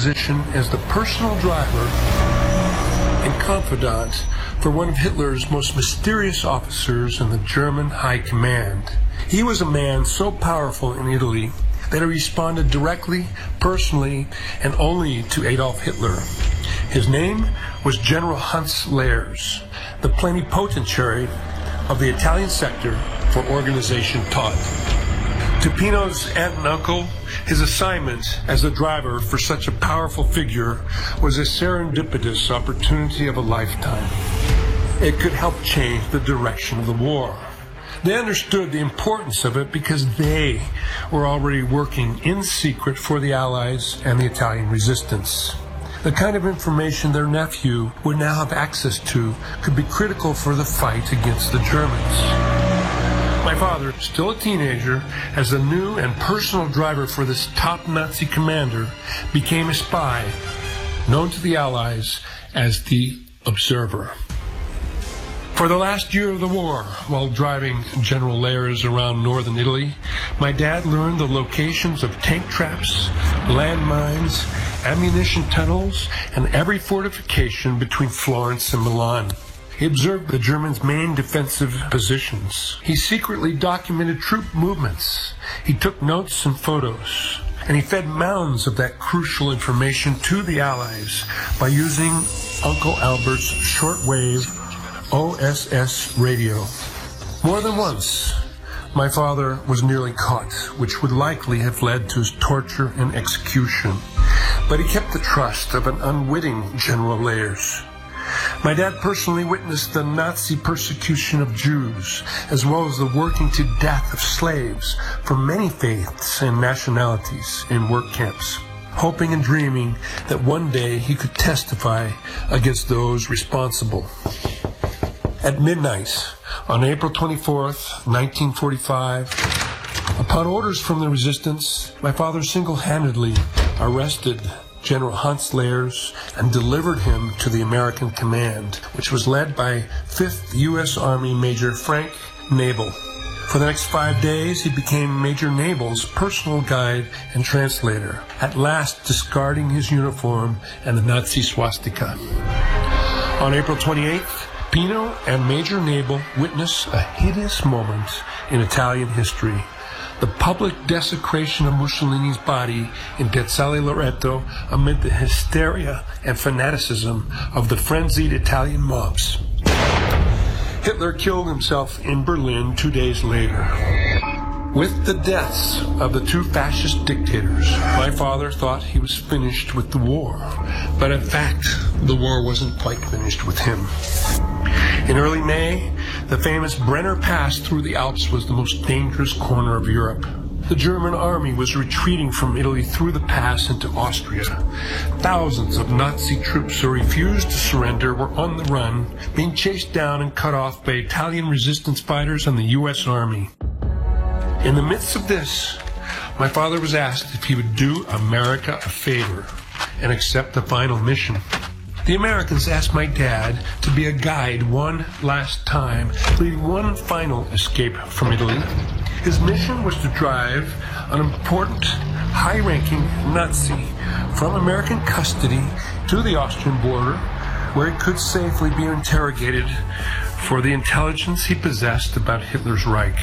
position as the personal driver and confidant for one of Hitler's most mysterious officers in the German High Command. He was a man so powerful in Italy that he responded directly, personally, and only to Adolf Hitler. His name was General Hans Leyers, the plenipotentiary of the Italian sector for Organization Todt. To Pino's aunt and uncle, his assignment as a driver for such a powerful figure was a serendipitous opportunity of a lifetime. It could help change the direction of the war. They understood the importance of it because they were already working in secret for the Allies and the Italian resistance. The kind of information their nephew would now have access to could be critical for the fight against the Germans. My father, still a teenager, as the new and personal driver for this top Nazi commander, became a spy, known to the Allies as the Observer. For the last year of the war, while driving General Leyers around northern Italy, my dad learned the locations of tank traps, landmines, ammunition tunnels, and every fortification between Florence and Milan. He observed the Germans' main defensive positions. He secretly documented troop movements. He took notes and photos. And he fed mounds of that crucial information to the Allies by using Uncle Albert's shortwave OSS radio. More than once, my father was nearly caught, which would likely have led to his torture and execution. But he kept the trust of an unwitting General Leyers. My dad personally witnessed the Nazi persecution of Jews, as well as the working to death of slaves from many faiths and nationalities in work camps, hoping and dreaming that one day he could testify against those responsible. At midnight on April 24th, 1945, upon orders from the resistance, my father single-handedly arrested General Hans Leyers and delivered him to the American command, which was led by 5th U.S. Army Major Frank Nabel. For the next 5 days, he became Major Nabel's personal guide and translator, at last discarding his uniform and the Nazi swastika. On April 28th, Pino and Major Nabel witnessed a hideous moment in Italian history: the public desecration of Mussolini's body in Piazzale Loreto amid the hysteria and fanaticism of the frenzied Italian mobs. Hitler killed himself in Berlin 2 days later. With the deaths of the two fascist dictators, my father thought he was finished with the war. But in fact, the war wasn't quite finished with him. In early May, the famous Brenner Pass through the Alps was the most dangerous corner of Europe. The German army was retreating from Italy through the pass into Austria. Thousands of Nazi troops who refused to surrender were on the run, being chased down and cut off by Italian resistance fighters and the U.S. Army. In the midst of this, my father was asked if he would do America a favor and accept the final mission. The Americans asked my dad to be a guide one last time, leading one final escape from Italy. His mission was to drive an important, high-ranking Nazi from American custody to the Austrian border, where he could safely be interrogated for the intelligence he possessed about Hitler's Reich.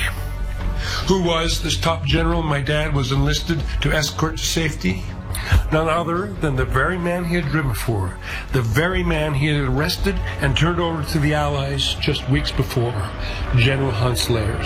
Who was this top general my dad was enlisted to escort to safety? None other than the very man he had driven for, the very man he had arrested and turned over to the Allies just weeks before, General Hans Leyers.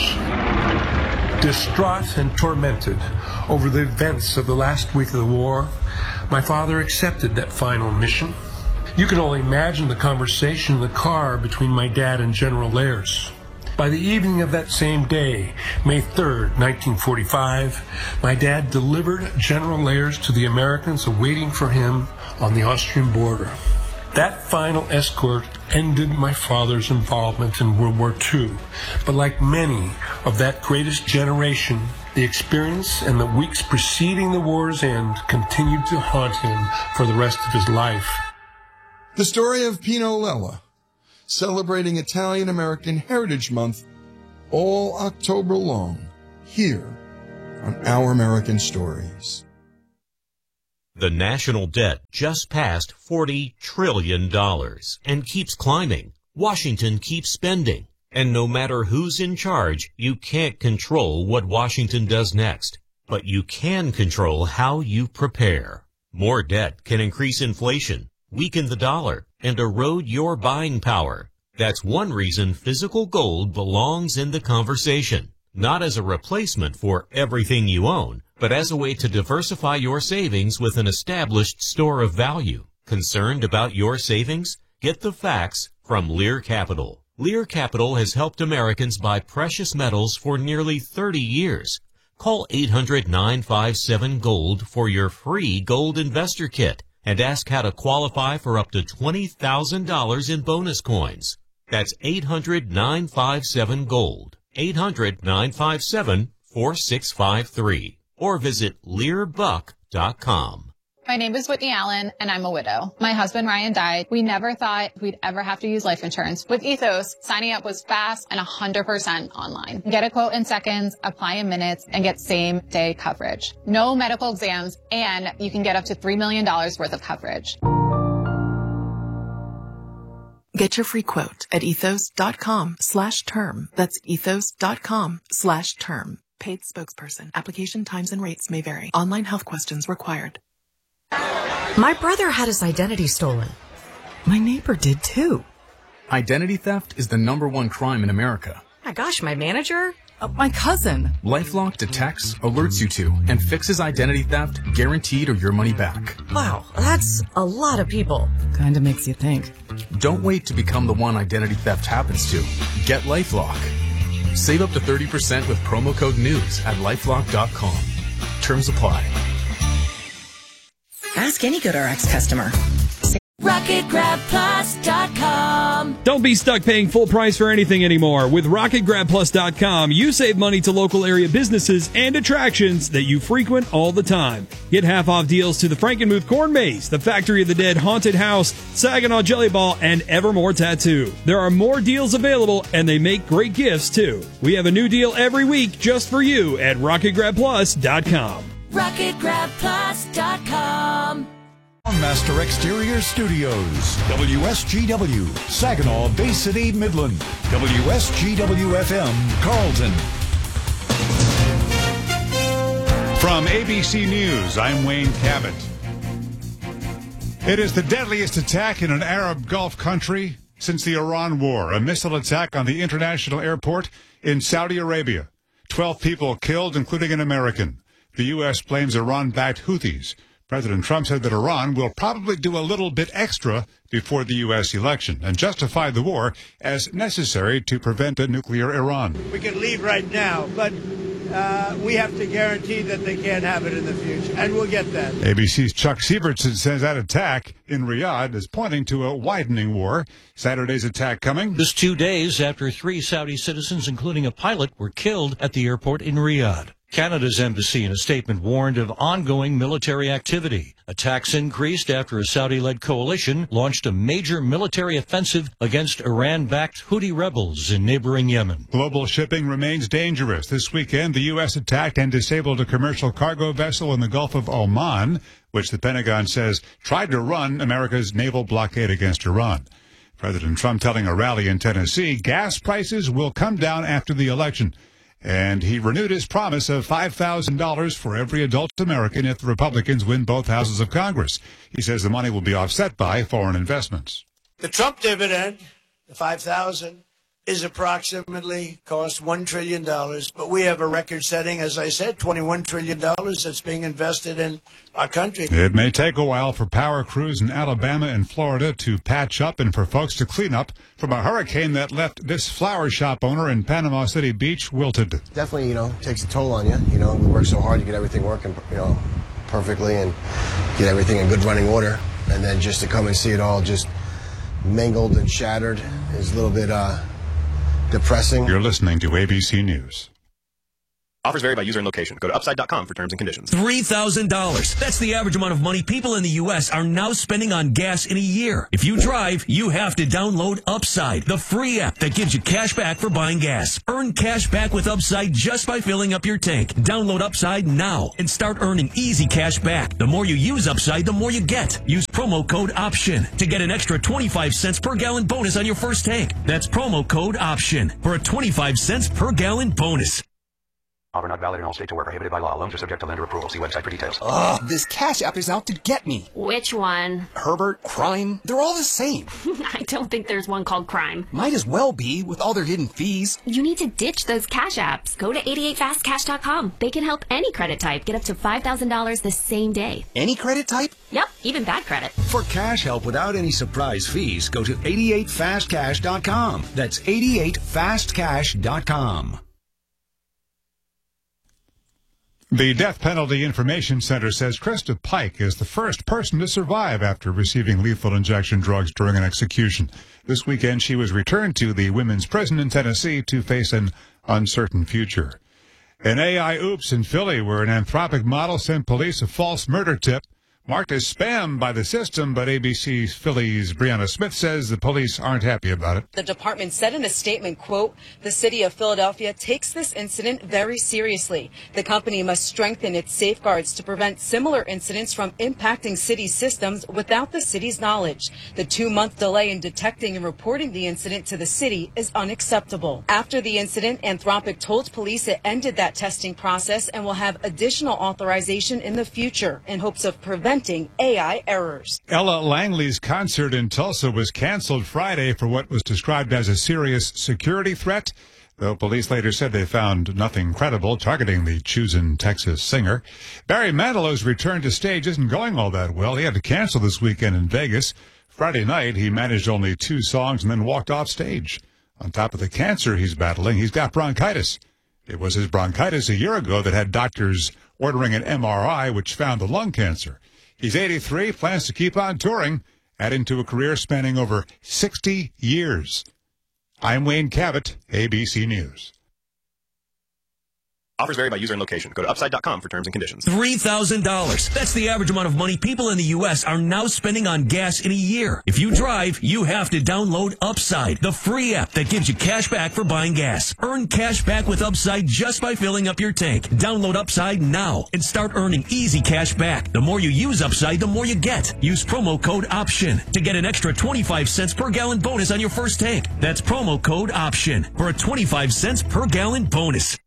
Distraught and tormented over the events of the last week of the war, my father accepted that final mission. You can only imagine the conversation in the car between my dad and General Leyers. By the evening of that same day, May 3rd, 1945, my dad delivered General Leyers to the Americans awaiting for him on the Austrian border. That final escort ended my father's involvement in World War II. But like many of that greatest generation, the experience and the weeks preceding the war's end continued to haunt him for the rest of his life. The story of Pino Lella, celebrating Italian-American Heritage Month all October long, here on Our American Stories. The national debt just passed $40 trillion and keeps climbing. Washington keeps spending. And no matter who's in charge, you can't control what Washington does next. But you can control how you prepare. More debt can increase inflation, weaken the dollar, and erode your buying power. That's one reason physical gold belongs in the conversation. Not as a replacement for everything you own, but as a way to diversify your savings with an established store of value. Concerned about your savings? Get the facts from Lear Capital. Lear Capital has helped Americans buy precious metals for nearly 30 years. Call 800-957-GOLD for your free gold investor kit and ask how to qualify for up to $20,000 in bonus coins. That's 800-957-GOLD. 800-957-4653. Or visit LearBuck.com. My name is Whitney Allen, and I'm a widow. My husband, Ryan, died. We never thought we'd ever have to use life insurance. With Ethos, signing up was fast and 100% online. Get a quote in seconds, apply in minutes, and get same-day coverage. No medical exams, and you can get up to $3 million worth of coverage. Get your free quote at ethos.com/term. That's ethos.com/term. Paid spokesperson. Application times and rates may vary. Online health questions required. My brother had his identity stolen. My neighbor did too. Identity theft is the #1 crime in America. My gosh, my manager? My cousin. LifeLock detects, alerts you to, and fixes identity theft, guaranteed or your money back. Wow, that's a lot of people. Kinda makes you think. Don't wait to become the one identity theft happens to. Get LifeLock. Save up to 30% with promo code NEWS at LifeLock.com. Terms apply. Ask any GoodRx customer. RocketGrabPlus.com. Don't be stuck paying full price for anything anymore. With RocketGrabPlus.com, you save money to local area businesses and attractions that you frequent all the time. Get half-off deals to the Frankenmuth Corn Maze, the Factory of the Dead Haunted House, Saginaw Jelly Ball, and Evermore Tattoo. There are more deals available, and they make great gifts, too. We have a new deal every week just for you at RocketGrabPlus.com. RocketGrabPlus.com. Master Exterior Studios, WSGW, Saginaw, Bay City, Midland, WSGW-FM, Carlton. From ABC News, I'm Wayne Cabot. It is the deadliest attack in an Arab Gulf country since the Iran War, a missile attack on the international airport in Saudi Arabia. 12 people killed, including an American. The U.S. blames Iran-backed Houthis. President Trump said that Iran will probably do a little bit extra before the U.S. election and justified the war as necessary to prevent a nuclear Iran. We can leave right now, but we have to guarantee that they can't have it in the future, and we'll get that. ABC's Chuck Sievertson says that attack in Riyadh is pointing to a widening war. Saturday's attack coming just 2 days after 3 Saudi citizens, including a pilot, were killed at the airport in Riyadh. Canada's embassy in a statement warned of ongoing military activity. Attacks increased after a Saudi-led coalition launched a major military offensive against Iran-backed Houthi rebels in neighboring Yemen. Global shipping remains dangerous. This weekend, the U.S. attacked and disabled a commercial cargo vessel in the Gulf of Oman, which the Pentagon says tried to run America's naval blockade against Iran. President Trump telling a rally in Tennessee gas prices will come down after the election. And he renewed his promise of $5,000 for every adult American if the Republicans win both houses of Congress. He says the money will be offset by foreign investments. The Trump dividend, the $5,000, is approximately cost $1 trillion. But we have a record-setting, as I said, $21 trillion that's being invested in our country. It may take a while for power crews in Alabama and Florida to patch up and for folks to clean up from a hurricane that left this flower shop owner in Panama City Beach wilted. Definitely, takes a toll on you. We work so hard to get everything working, perfectly and get everything in good running order. And then just to come and see it all just mangled and shattered is a little bit depressing. You're listening to ABC News. Offers vary by user and location. Go to upside.com for terms and conditions. $3,000. That's the average amount of money people in the U.S. are now spending on gas in a year. If you drive, you have to download Upside, the free app that gives you cash back for buying gas. Earn cash back with Upside just by filling up your tank. Download Upside now and start earning easy cash back. The more you use Upside, the more you get. Use promo code OPTION to get an extra 25 cents per gallon bonus on your first tank. That's promo code OPTION for a 25 cents per gallon bonus. Offer not valid in all states or where prohibited by law. Loans are subject to lender approval. See website for details. Ugh, this Cash App is out to get me. Which one? Herbert, Crime, they're all the same. I don't think there's one called Crime. Might as well be, with all their hidden fees. You need to ditch those Cash Apps. Go to 88fastcash.com. They can help any credit type get up to $5,000 the same day. Any credit type? Yep, even bad credit. For cash help without any surprise fees, go to 88fastcash.com. That's 88fastcash.com. The Death Penalty Information Center says Krista Pike is the first person to survive after receiving lethal injection drugs during an execution. This weekend, she was returned to the women's prison in Tennessee to face an uncertain future. An AI oops in Philly, where an Anthropic model sent police a false murder tip, marked as spam by the system, but ABC Philly's Brianna Smith says the police aren't happy about it. The department said in a statement, quote, "The city of Philadelphia takes this incident very seriously. The company must strengthen its safeguards to prevent similar incidents from impacting city systems without the city's knowledge. The 2-month delay in detecting and reporting the incident to the city is unacceptable." After the incident, Anthropic told police it ended that testing process and will have additional authorization in the future in hopes of preventing AI errors. Ella Langley's concert in Tulsa was canceled Friday for what was described as a serious security threat, though police later said they found nothing credible targeting the Choosing Texas singer. Barry Manilow's return to stage isn't going all that well. He had to cancel this weekend in Vegas. Friday night, he managed only 2 songs and then walked off stage. On top of the cancer he's battling, he's got bronchitis. It was his bronchitis a year ago that had doctors ordering an MRI, which found the lung cancer. He's 83, plans to keep on touring, adding to a career spanning over 60 years. I'm Wayne Cabot, ABC News. Offers vary by user and location. Go to upside.com for terms and conditions. $3,000. That's the average amount of money people in the U.S. are now spending on gas in a year. If you drive, you have to download Upside, the free app that gives you cash back for buying gas. Earn cash back with Upside just by filling up your tank. Download Upside now and start earning easy cash back. The more you use Upside, the more you get. Use promo code OPTION to get an extra 25 cents per gallon bonus on your first tank. That's promo code OPTION for a 25 cents per gallon bonus.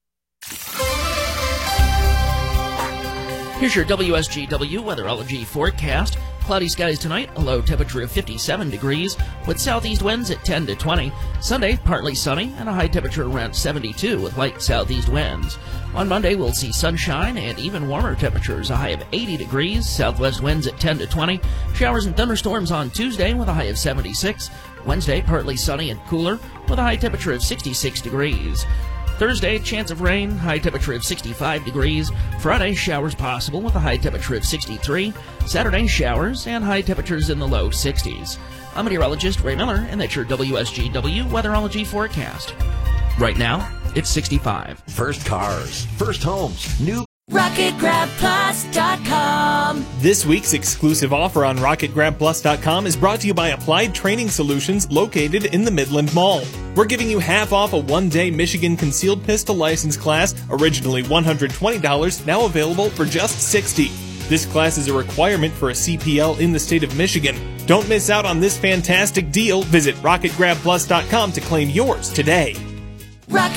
Here's your WSGW weatherology forecast. Cloudy skies tonight, a low temperature of 57 degrees, with southeast winds at 10 to 20. Sunday, partly sunny, and a high temperature around 72 with light southeast winds. On Monday, we'll see sunshine and even warmer temperatures, a high of 80 degrees, southwest winds at 10 to 20. Showers and thunderstorms on Tuesday with a high of 76. Wednesday, partly sunny and cooler, with a high temperature of 66 degrees. Thursday, chance of rain, high temperature of 65 degrees. Friday, showers possible with a high temperature of 63. Saturday, showers and high temperatures in the low 60s. I'm meteorologist Ray Miller, and that's your WSGW weatherology forecast. Right now, it's 65. First cars, first homes, new RocketGrabPlus.com. This week's exclusive offer on RocketGrabPlus.com is brought to you by Applied Training Solutions located in the Midland Mall. We're giving you half off a 1-day Michigan Concealed Pistol License class, originally $120, now available for just $60. This class is a requirement for a CPL in the state of Michigan. Don't miss out on this fantastic deal. Visit RocketGrabPlus.com to claim yours today. Rocket